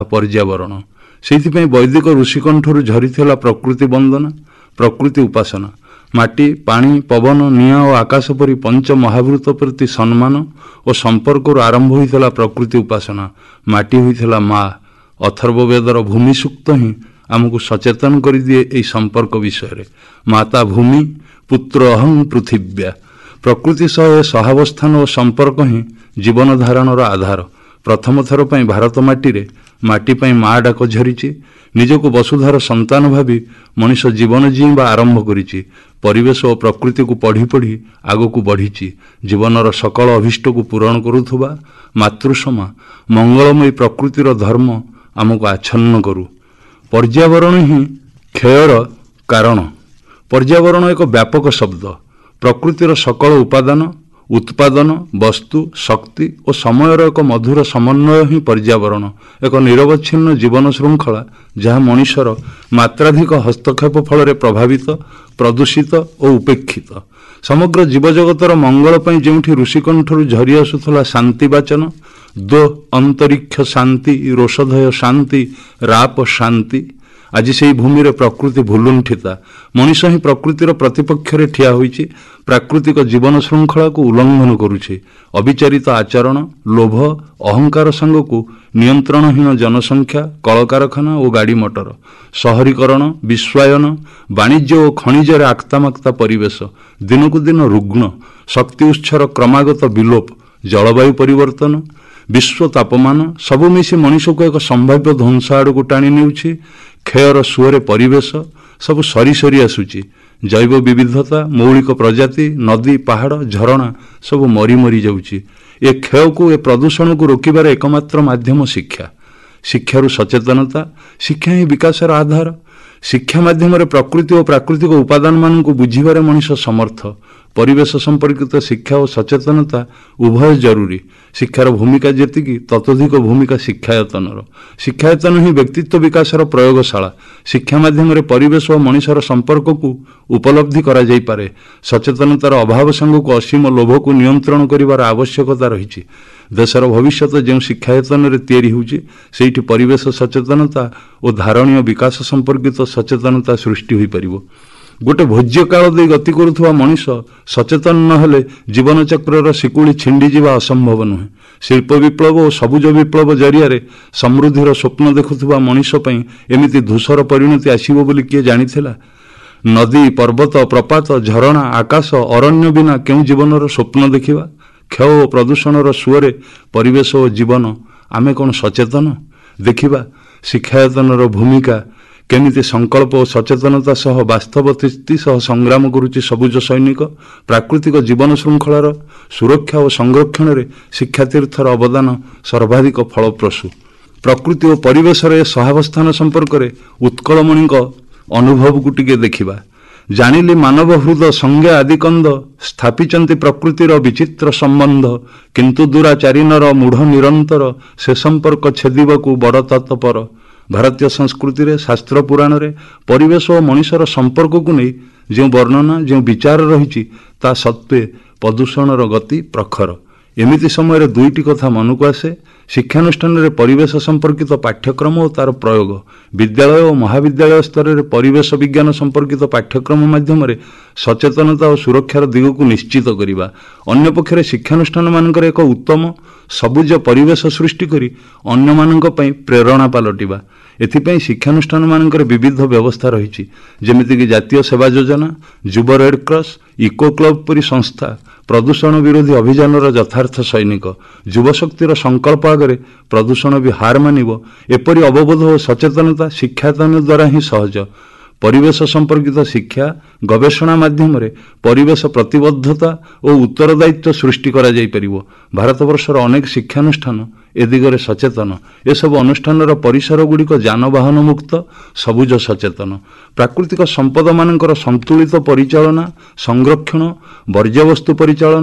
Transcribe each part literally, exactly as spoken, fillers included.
पर्यावरण से वैदिक ऋषिकंठर झरीला प्रकृति वंदना प्रकृति उपासना माटी पानी पवन निआ और आकाश परी पंच महाभूत प्रति सम्मान और संपर्क आरंभ होता प्रकृति उपासना माटी होता माँ अथर्ववेदर भूमि सूक्त ही आमको सचेतन कर दिए यही संपर्क विषय माता भूमि पुत्र अहं पृथिव्या प्रकृति सह सहावस्थान और संपर्क ही जीवन धारणर आधार प्रथम थर पर भारत माटी रे माटी पाई माँ डाक झरी निजक वसुधार संतान भावी मनीष जीवन जीवा आरंभ करिछि परिवेश और प्रकृति को पढ़ी पढ़ी आग को बढ़ी जीवनर सकल अभिष्ट को पूरण करुथुबा मातृसमा मंगलमयी प्रकृतिर धर्म आमको आच्छन्न करू पर्यावरण ही क्षयर कारण पर्यावरण एक व्यापक शब्द प्रकृतिर सकल उपादान उत्पादन वस्तु शक्ति और समयर एक मधुर समन्वय ही पर्यावरण एक निरवच्छिन्न जीवन श्रृंखला जहाँ मनुष्यर मात्राधिक हस्तक्षेप फल प्रभावित प्रदूषित और उपेक्षित समग्र जीवजगतर मंगल पर जो ऋषिकंठर झरी आसुला शांति वाचन दो अंतरिक्ष शांति रोषधय शांति राप शांति आज से भूमि रे प्रकृति भूलुंठिता मनीष ही प्रकृतिर प्रतिपक्ष रे ठिया होइछि प्राकृतिक जीवन श्रृंखला को उल्लंघन करुछि अविचारित आचरण लोभ अहंकार संग को नियंत्रणहीन जनसंख्या कलकारखाना और गाड़ी मोटर शहरीकरण विश्वायन वाणिज्य और खनिज आक्तामाक्ता परिवेश दिन को दिन रुग्ण शक्ति उत्सर क्रमागत विलोप जलवायु परिवर्तन विश्व तापमान सबु मिसी मनीष को एक संभाव्य ध्वंस आड़ को टाणी नेउछि क्षयर सुअरे परिवेश सब सरी सरी आसुची जैव विविधता मौलिक प्रजाति नदी पहाड़ झरणा सब मरी मरी जाउची ए क्षय को ए प्रदूषण को रोकिबार एकमात्र माध्यम शिक्षा शिक्षारू सचेतनता शिक्षा ही विकासर आधार शिक्षा माध्यम प्रकृति और प्राकृतिक उपादान मान को बुझीबार मनीष समर्थ परिवेश संपर्कित शिक्षा और सचेतनता उभय जरूरी शिक्षार भूमिका जेतिकी ततोधिक भूमिका शिक्षायतनर शिक्षायतन ही व्यक्तित्व विकासर प्रयोगशाला शिक्षा माध्यम परिवेश और मनुष्यर संपर्क को उपलब्धि करा जाई पारे सचेतनतार अभाव संग को असीम लोभ को नियंत्रण करिवार आवश्यकता रही देशर भविष्य जो शिक्षायतन तैयारी होउछि सेठी परिवेश सचेतनता और धारणीय विकास संपर्कित सचेतनता सृष्टि होई परिबो गोटे भोज्य काल दे गति करुवा मनीष सचेतन नहेले जीवन चक्र शिकुड़ी छिंडी जावा असंभव नुहे शिल्प विप्लव और सबुज विप्लव जरिया समृद्धिर स्वप्न देखुवा मनीष एमती धूसर परिणति आसीबो बोली किए जानिथिला नदी पर्वत प्रपात झरणा आकाश अरण्य बिना केउ जीवनर स्वप्न देखिबा क्षय और प्रदूषणर सुअरे परिवेश और जीवन आमे कौन सचेतन देखिबा शिक्षायतनर भूमिका केमिति संकल्प और सचेतनता सह वास्तव स्थिति सह संग्राम करुछि सबुज सैनिक प्राकृतिक जीवन श्रृंखलार सुरक्षा और संरक्षण रे शिक्षातीर्थर अवदान सर्वाधिक फलप्रसू प्रकृति और परिवेश रे सहावस्थान संपर्क रे उत्कलमणि अनुभव को टिके देखिबा जानिली मानव हृदय संज्ञा आदिकंद स्थापिचंती प्रकृतिर विचित्र संबंध किंतु दुराचारिणर मूढ़ निरंतर से संपर्क छेदिबा बड़ तत्पर भारतीय संस्कृति रे शास्त्र पुराण रे परिवेश और मनुष्यर संपर्क को नहीं जो वर्णना जो विचार रही ता सत्वे प्रदूषणर गति प्रखर एमिति समय दुईटी कथा मन को आसे शिक्षानुष्ठान रे परिवेश संपर्कित पाठ्यक्रम और तार प्रयोग विद्यालय और महाविद्यालय स्तर रे परिवेश विज्ञान संपर्कित पाठ्यक्रम माध्यम रे सचेतनता और सुरक्षार दिग को निश्चित करिबा अन्य पक्षरे शिक्षानुष्ठान मानकर एक उत्तम सबुज परिवेश सृष्टि करी अन्य मानक पई प्रेरणा पालटिबा एथिपई शिक्षानुष्ठान मानकर विविध व्यवस्था रही जेमिति कि जातीय सेवा योजना युव रेड क्रॉस इको क्लब परी संस्था प्रदूषण विरोधी अभियान यथार्थ सैनिक युवशक्तिर संकल्प आगे प्रदूषण भी हार मानिब एपरी अवबोध और सचेतनता शिक्षादान द्वारा ही सहज परिवेश संपर्कित शिक्षा गवेषणा माध्यम रे परिवेश प्रतिबद्धता और उत्तरदायित्व सृष्टि करा जाई परिबो भारतवर्षर अनेक शिक्षानुष्ठान ए दिगरे सचेतन ए सब अनुष्ठानर परिसर गुड़िक जानवाहन मुक्त सबुज सचेतन प्राकृतिक संपद मानकर संतुलित परिचालना संरक्षण वर्ज्यवस्तु परिचालना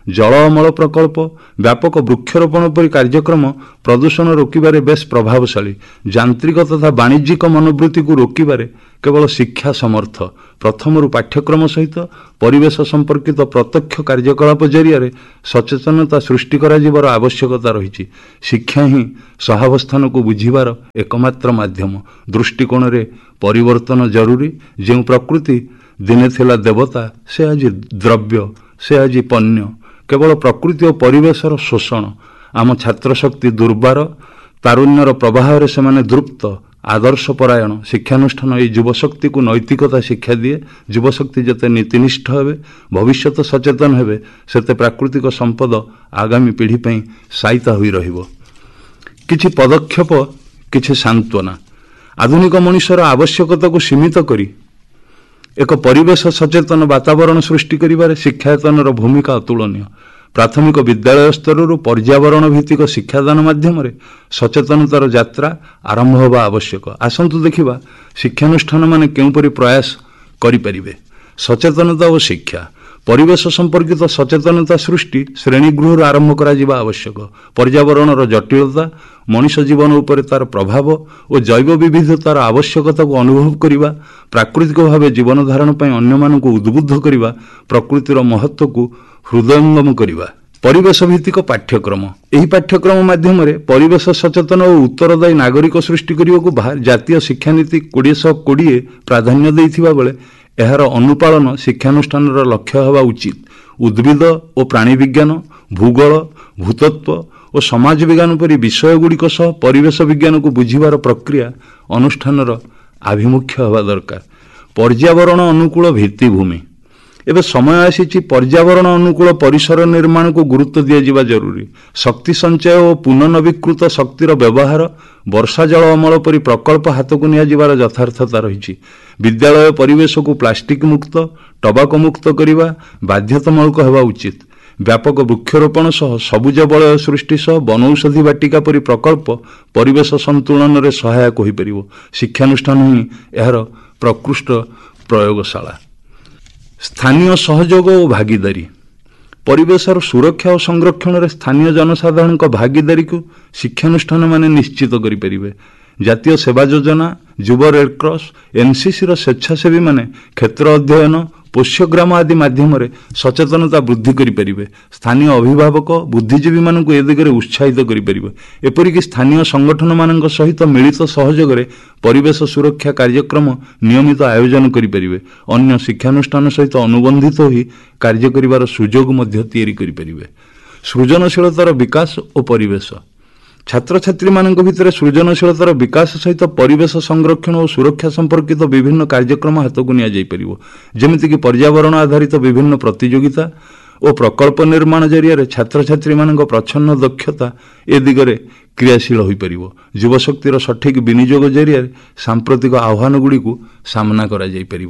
ଜଳ ଅମଳ ପ୍ରକଳ୍ପ, ବ୍ୟାପକ ବୃକ୍ଷରୋପଣ ପରି କାର୍ଯ୍ୟକ୍ରମ ପ୍ରଦୂଷଣ ରୋକିବାରେ ବେଶ୍ ପ୍ରଭାବଶାଳୀ। ଯାନ୍ତ୍ରିକ ତଥା ବାଣିଜ୍ୟିକ ମନୋବୃତ୍ତିକୁ ରୋକିବାରେ କେବଳ ଶିକ୍ଷା ସମର୍ଥ। ପ୍ରଥମରୁ ପାଠ୍ୟକ୍ରମ ସହିତ ପରିବେଶ ସମ୍ପର୍କିତ ପ୍ରତ୍ୟକ୍ଷ କାର୍ଯ୍ୟକଳାପ ଜରିଆରେ ସଚେତନତା ସୃଷ୍ଟି କରାଯିବାର ଆବଶ୍ୟକତା ରହିଛି। ଶିକ୍ଷା ହିଁ ସହାବସ୍ଥାନକୁ ବୁଝିବାର ଏକମାତ୍ର ମାଧ୍ୟମ। ଦୃଷ୍ଟିକୋଣରେ ପରିବର୍ତ୍ତନ ଜରୁରୀ। ଯେଉଁ ପ୍ରକୃତି ଦିନେ ଥିଲା ଦେବତା, ସେ ଆଜି ଦ୍ରବ୍ୟ, ସେ ଆଜି ପଣ୍ୟ। କେବଳ ପ୍ରକୃତି ଓ ପରିବେଶର ଶୋଷଣ। ଆମ ଛାତ୍ରଶକ୍ତି ଦୁର୍ବାର, ତାରୁଣ୍ୟର ପ୍ରବାହରେ ସେମାନେ ଦୃପ୍ତ, ଆଦର୍ଶ ପରାୟଣ। ଶିକ୍ଷାନୁଷ୍ଠାନ ଏହି ଯୁବଶକ୍ତିକୁ ନୈତିକତା ଶିକ୍ଷା ଦିଏ। ଯୁବଶକ୍ତି ଯେତେ ନୀତିନିଷ୍ଠ ହେବେ, ଭବିଷ୍ୟତ ସଚେତନ ହେବେ, ସେତେ ପ୍ରାକୃତିକ ସମ୍ପଦ ଆଗାମୀ ପିଢ଼ି ପାଇଁ ସାଇତା ହୋଇ ରହିବ। କିଛି ପଦକ୍ଷେପ, କିଛି ସାନ୍ତ୍ୱନା। ଆଧୁନିକ ମଣିଷର ଆବଶ୍ୟକତାକୁ ସୀମିତ କରି ଏକ ପରିବେଶ ସଚେତନ ବାତାବରଣ ସୃଷ୍ଟି କରିବାରେ ଶିକ୍ଷାୟତନର ଭୂମିକା ଅତୁଳନୀୟ। ପ୍ରାଥମିକ ବିଦ୍ୟାଳୟ ସ୍ତରରୁ ପର୍ଯ୍ୟାବରଣ ଭିତ୍ତିକ ଶିକ୍ଷାଦାନ ମାଧ୍ୟମରେ ସଚେତନତାର ଯାତ୍ରା ଆରମ୍ଭ ହେବା ଆବଶ୍ୟକ। ଆସନ୍ତୁ ଦେଖିବା ଶିକ୍ଷାନୁଷ୍ଠାନମାନେ କେଉଁପରି ପ୍ରୟାସ କରିପାରିବେ। ସଚେତନତା ଓ ଶିକ୍ଷା। ପରିବେଶ ସମ୍ପର୍କିତ ସଚେତନତା ସୃଷ୍ଟି ଶ୍ରେଣୀଗୃହରୁ ଆରମ୍ଭ କରାଯିବା ଆବଶ୍ୟକ। ପର୍ଯ୍ୟାବରଣର ଜଟିଳତା, ମଣିଷ ଜୀବନ ଉପରେ ତାର ପ୍ରଭାବ ଓ ଜୈବ ବିବିଧତାର ଆବଶ୍ୟକତାକୁ ଅନୁଭବ କରିବା, ପ୍ରାକୃତିକ ଭାବେ ଜୀବନ ଧାରଣ ପାଇଁ ଅନ୍ୟମାନଙ୍କୁ ଉଦ୍ବୁଦ୍ଧ କରିବା, ପ୍ରକୃତିର ମହତ୍ତ୍ୱକୁ ହୃଦୟଙ୍ଗମ କରିବା। ପରିବେଶ ଭିତ୍ତିକ ପାଠ୍ୟକ୍ରମ। ଏହି ପାଠ୍ୟକ୍ରମ ମାଧ୍ୟମରେ ପରିବେଶ ସଚେତନ ଓ ଉତ୍ତରଦାୟୀ ନାଗରିକ ସୃଷ୍ଟି କରିବାକୁ ଜାତୀୟ ଶିକ୍ଷାନୀତି କୋଡ଼ିଏ ଶହ କୋଡ଼ିଏ ପ୍ରାଧାନ୍ୟ ଦେଇଥିବା ବେଳେ ଏହାର ଅନୁପାଳନ ଶିକ୍ଷାନୁଷ୍ଠାନର ଲକ୍ଷ୍ୟ ହେବା ଉଚିତ। ଉଦ୍ଭିଦ ଓ ପ୍ରାଣୀ ବିଜ୍ଞାନ, ଭୂଗୋଳ, ଭୂତତ୍ତ୍ୱ ଓ ସମାଜ ବିଜ୍ଞାନ ପରି ବିଷୟଗୁଡ଼ିକ ସହ ପରିବେଶ ବିଜ୍ଞାନକୁ ବୁଝିବାର ପ୍ରକ୍ରିୟା ଅନୁଷ୍ଠାନର ଆଭିମୁଖ୍ୟ ହେବା ଦରକାର। ପର୍ଯ୍ୟାବରଣ ଅନୁକୂଳ ଭିତ୍ତିଭୂମି। ଏବେ ସମୟ ଆସିଛି ପର୍ଯ୍ୟାବରଣ ଅନୁକୂଳ ପରିସର ନିର୍ମାଣକୁ ଗୁରୁତ୍ୱ ଦିଆଯିବା ଜରୁରୀ। ଶକ୍ତି ସଞ୍ଚୟ ଓ ପୁନଃନବୀକୃତ ଶକ୍ତିର ବ୍ୟବହାର, ବର୍ଷା ଜଳ ଅମଳ ପରି ପ୍ରକଳ୍ପ ହାତକୁ ନିଆଯିବାର ଯଥାର୍ଥତା ରହିଛି। ବିଦ୍ୟାଳୟ ପରିବେଶକୁ ପ୍ଲାଷ୍ଟିକ ମୁକ୍ତ, ଟବାକୋ ମୁକ୍ତ କରିବା ବାଧ୍ୟତାମୂଳକ ହେବା ଉଚିତ। ବ୍ୟାପକ ବୃକ୍ଷରୋପଣ ସହ ସବୁଜ ବଳୟ ସୃଷ୍ଟି ସହ ବନୌଷଧି ବାଟିକା ପରି ପ୍ରକଳ୍ପ ପରିବେଶ ସନ୍ତୁଳନରେ ସହାୟକ ହୋଇପାରିବ। ଶିକ୍ଷାନୁଷ୍ଠାନ ହିଁ ଏହାର ପ୍ରକୃଷ୍ଟ ପ୍ରୟୋଗଶାଳା। ସ୍ଥାନୀୟ ସହଯୋଗ ଓ ଭାଗିଦାରୀ। ପରିବେଶର ସୁରକ୍ଷା ଓ ସଂରକ୍ଷଣରେ ସ୍ଥାନୀୟ ଜନସାଧାରଣଙ୍କ ଭାଗିଦାରୀକୁ ଶିକ୍ଷାନୁଷ୍ଠାନମାନେ ନିଶ୍ଚିତ କରିପାରିବେ। ଜାତୀୟ ସେବା ଯୋଜନା, ଯୁବ ରେଡ୍କ୍ରସ, ଏନ୍ସିସିର ସ୍ୱେଚ୍ଛାସେବୀମାନେ କ୍ଷେତ୍ର ଅଧ୍ୟୟନ, ପୋଷ୍ୟଗ୍ରାମ ଆଦି ମାଧ୍ୟମରେ ସଚେତନତା ବୃଦ୍ଧି କରିପାରିବେ। ସ୍ଥାନୀୟ ଅଭିଭାବକ, ବୁଦ୍ଧିଜୀବୀମାନଙ୍କୁ ଏ ଦିଗରେ ଉତ୍ସାହିତ କରିପାରିବେ। ଏପରିକି ସ୍ଥାନୀୟ ସଂଗଠନମାନଙ୍କ ସହିତ ମିଳିତ ସହଯୋଗରେ ପରିବେଶ ସୁରକ୍ଷା କାର୍ଯ୍ୟକ୍ରମ ନିୟମିତ ଆୟୋଜନ କରିପାରିବେ। ଅନ୍ୟ ଶିକ୍ଷାନୁଷ୍ଠାନ ସହିତ ଅନୁବନ୍ଧିତ ହୋଇ କାର୍ଯ୍ୟ କରିବାର ସୁଯୋଗ ମଧ୍ୟ ତିଆରି କରିପାରିବେ। ସୃଜନଶୀଳତାର ବିକାଶ ଓ ପରିବେଶ। ଛାତ୍ରଛାତ୍ରୀମାନଙ୍କ ଭିତରେ ସୃଜନଶୀଳତାର ବିକାଶ ସହିତ ପରିବେଶ ସଂରକ୍ଷଣ ଓ ସୁରକ୍ଷା ସମ୍ପର୍କିତ ବିଭିନ୍ନ କାର୍ଯ୍ୟକ୍ରମ ହାତକୁ ନିଆଯାଇପାରିବ। ଯେମିତିକି ପର୍ଯ୍ୟାବରଣ ଆଧାରିତ ବିଭିନ୍ନ ପ୍ରତିଯୋଗିତା ଓ ପ୍ରକଳ୍ପ ନିର୍ମାଣ ଜରିଆରେ ଛାତ୍ରଛାତ୍ରୀମାନଙ୍କ ପ୍ରଚ୍ଛନ୍ନ ଦକ୍ଷତା ଏ ଦିଗରେ କ୍ରିୟାଶୀଳ ହୋଇପାରିବ। ଯୁବଶକ୍ତିର ସଠିକ୍ ବିନିଯୋଗ ଜରିଆରେ ସାମ୍ପ୍ରତିକ ଆହ୍ୱାନଗୁଡ଼ିକୁ ସାମ୍ନା କରାଯାଇପାରିବ।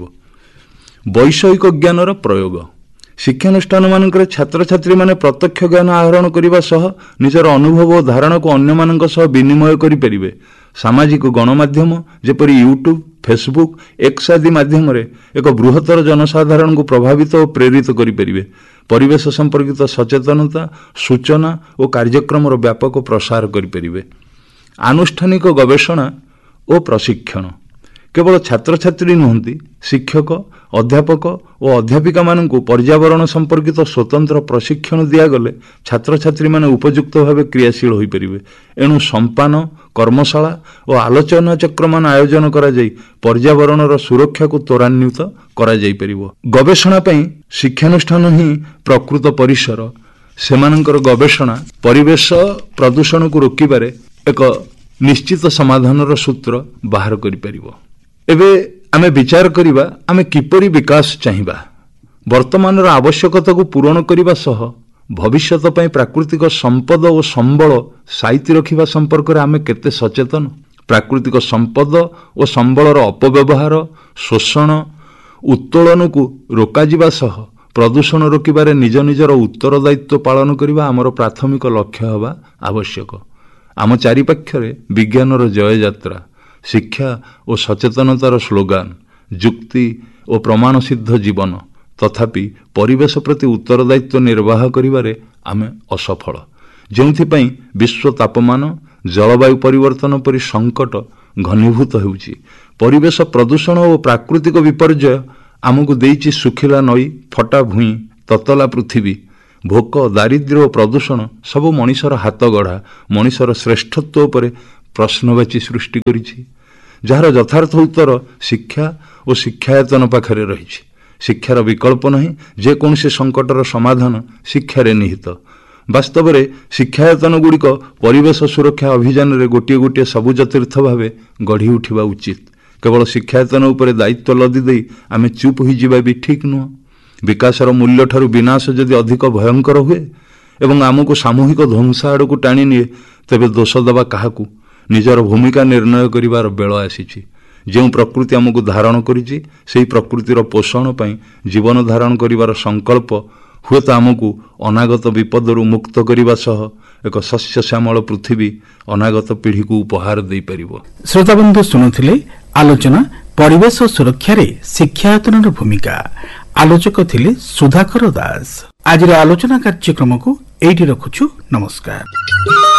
ବୈଷୟିକ ଜ୍ଞାନର ପ୍ରୟୋଗ। ଶିକ୍ଷାନୁଷ୍ଠାନମାନଙ୍କରେ ଛାତ୍ରଛାତ୍ରୀମାନେ ପ୍ରତ୍ୟକ୍ଷ ଜ୍ଞାନ ଆହରଣ କରିବା ସହ ନିଜର ଅନୁଭବ ଓ ଧାରଣାକୁ ଅନ୍ୟମାନଙ୍କ ସହ ବିନିମୟ କରିପାରିବେ। ସାମାଜିକ ଗଣମାଧ୍ୟମ ଯେପରି ୟୁଟ୍ୟୁବ, ଫେସବୁକ୍, ଏକ୍ସ ଆଦି ମାଧ୍ୟମରେ ଏକ ବୃହତ୍ତର ଜନସାଧାରଣଙ୍କୁ ପ୍ରଭାବିତ ଓ ପ୍ରେରିତ କରିପାରିବେ। ପରିବେଶ ସମ୍ପର୍କିତ ସଚେତନତା, ସୂଚନା ଓ କାର୍ଯ୍ୟକ୍ରମର ବ୍ୟାପକ ପ୍ରସାର କରିପାରିବେ। ଆନୁଷ୍ଠାନିକ ଗବେଷଣା ଓ ପ୍ରଶିକ୍ଷଣ। କେବଳ ଛାତ୍ରଛାତ୍ରୀ ନୁହନ୍ତି, ଶିକ୍ଷକ, ଅଧ୍ୟାପକ ଓ ଅଧ୍ୟାପିକାମାନଙ୍କୁ ପର୍ଯ୍ୟାବରଣ ସମ୍ପର୍କିତ ସ୍ୱତନ୍ତ୍ର ପ୍ରଶିକ୍ଷଣ ଦିଆଗଲେ ଛାତ୍ରଛାତ୍ରୀମାନେ ଉପଯୁକ୍ତ ଭାବେ କ୍ରିୟାଶୀଳ ହୋଇପାରିବେ। ଏଣୁ ସମ୍ପାନ, କର୍ମଶାଳା ଓ ଆଲୋଚନା ଚକ୍ରମାନ ଆୟୋଜନ କରାଯାଇ ପର୍ଯ୍ୟାବରଣର ସୁରକ୍ଷାକୁ ତ୍ୱରାନ୍ୱିତ କରାଯାଇପାରିବ। ଗବେଷଣା ପାଇଁ ଶିକ୍ଷାନୁଷ୍ଠାନ ହିଁ ପ୍ରକୃତ ପରିସର। ସେମାନଙ୍କର ଗବେଷଣା ପରିବେଶ ପ୍ରଦୂଷଣକୁ ରୋକିବାରେ ଏକ ନିଶ୍ଚିତ ସମାଧାନର ସୂତ୍ର ବାହାର କରିପାରିବ। ଏବେ ଆମେ ବିଚାର କରିବା ଆମେ କିପରି ବିକାଶ ଚାହିଁବା। ବର୍ତ୍ତମାନର ଆବଶ୍ୟକତାକୁ ପୂରଣ କରିବା ସହ ଭବିଷ୍ୟତ ପାଇଁ ପ୍ରାକୃତିକ ସମ୍ପଦ ଓ ସମ୍ବଳ ସାଇତି ରଖିବା ସମ୍ପର୍କରେ ଆମେ କେତେ ସଚେତନ? ପ୍ରାକୃତିକ ସମ୍ପଦ ଓ ସମ୍ବଳର ଅପବ୍ୟବହାର, ଶୋଷଣ, ଉତ୍ତୋଳନକୁ ରୋକାଯିବା ସହ ପ୍ରଦୂଷଣ ରୋକିବାରେ ନିଜ ନିଜର ଉତ୍ତରଦାୟିତ୍ୱ ପାଳନ କରିବା ଆମର ପ୍ରାଥମିକ ଲକ୍ଷ୍ୟ ହେବା ଆବଶ୍ୟକ। ଆମ ଚାରିପାଖରେ ବିଜ୍ଞାନର ଜୟଯାତ୍ରା, ଶିକ୍ଷା ଓ ସଚେତନତାର ସ୍ଲୋଗାନ, ଯୁକ୍ତି ଓ ପ୍ରମାଣସିଦ୍ଧ ଜୀବନ, ତଥାପି ପରିବେଶ ପ୍ରତି ଉତ୍ତରଦାୟିତ୍ୱ ନିର୍ବାହ କରିବାରେ ଆମେ ଅସଫଳ, ଯେଉଁଥିପାଇଁ ବିଶ୍ୱ ତାପମାନ, ଜଳବାୟୁ ପରିବର୍ତ୍ତନ ପରି ସଙ୍କଟ ଘନୀଭୂତ ହେଉଛି। ପରିବେଶ ପ୍ରଦୂଷଣ ଓ ପ୍ରାକୃତିକ ବିପର୍ଯ୍ୟୟ ଆମକୁ ଦେଇଛି ଶୁଖିଲା ନଈ, ଫଟା ଭୂଇଁ, ତତଲା ପୃଥିବୀ। ଭୋକ, ଦାରିଦ୍ର୍ୟ ଓ ପ୍ରଦୂଷଣ ସବୁ ମଣିଷର ହାତ ଗଢ଼ା, ମଣିଷର ଶ୍ରେଷ୍ଠତ୍ୱ ଉପରେ ପ୍ରଶ୍ନବାଚୀ ସୃଷ୍ଟି କରିଛି, ଯାହାର ଯଥାର୍ଥ ଉତ୍ତର ଶିକ୍ଷା ଓ ଶିକ୍ଷାୟତନ ପାଖରେ ରହିଛି। ଶିକ୍ଷାର ବିକଳ୍ପ ନାହିଁ, ଯେକୌଣସି ସଙ୍କଟର ସମାଧାନ ଶିକ୍ଷାରେ ନିହିତ। ବାସ୍ତବରେ ଶିକ୍ଷାୟତନଗୁଡ଼ିକ ପରିବେଶ ସୁରକ୍ଷା ଅଭିଯାନରେ ଗୋଟିଏ ଗୋଟିଏ ସବୁଜ ତୀର୍ଥ ଭାବେ ଗଢ଼ି ଉଠିବା ଉଚିତ। କେବଳ ଶିକ୍ଷାୟତନ ଉପରେ ଦାୟିତ୍ୱ ଲଦି ଦେଇ ଆମେ ଚୁପ୍ ହୋଇଯିବା ବି ଠିକ୍ ନୁହଁ। ବିକାଶର ମୂଲ୍ୟଠାରୁ ବିନାଶ ଯଦି ଅଧିକ ଭୟଙ୍କର ହୁଏ ଏବଂ ଆମକୁ ସାମୂହିକ ଧ୍ୱଂସ ଆଡ଼କୁ ଟାଣି ନିଏ, ତେବେ ଦୋଷ ଦେବା କାହାକୁ? ନିଜର ଭୂମିକା ନିର୍ଣ୍ଣୟ କରିବାର ବେଳ ଆସିଛି। ଯେଉଁ ପ୍ରକୃତି ଆମକୁ ଧାରଣ କରିଛି, ସେହି ପ୍ରକୃତିର ପୋଷଣ ପାଇଁ ଜୀବନ ଧାରଣ କରିବାର ସଂକଳ୍ପ ହୁଏତ ଆମକୁ ଅନାଗତ ବିପଦରୁ ମୁକ୍ତ କରିବା ସହ ଏକ ଶସ୍ୟ ଶ୍ୟାମଳ ପୃଥିବୀ ଅନାଗତ ପିଢ଼ିକୁ ଉପହାର ଦେଇପାରିବ। ଶ୍ରୋତାବନ୍ଧୁ ଶୁଣୁଥିଲେ ଆଲୋଚନା ପରିବେଶ ସୁରକ୍ଷାରେ ଶିକ୍ଷାୟତନର ଭୂମିକା। ଆଲୋଚକ ଥିଲେ ସୁଧାକର ଦାସ। ଆଜିର ଆଲୋଚନା କାର୍ଯ୍ୟକ୍ରମକୁ ଏଇଠି ରଖୁଛୁ। ନମସ୍କାର।